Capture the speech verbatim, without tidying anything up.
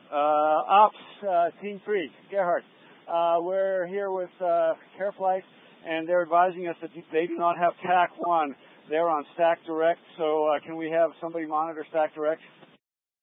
Uh, Ops, uh, Team three, Gerhard. Uh, we're here with uh, CareFlight, and they're advising us that they do not have T A C one. They're on Stack Direct, so uh, can we have somebody monitor Stack Direct?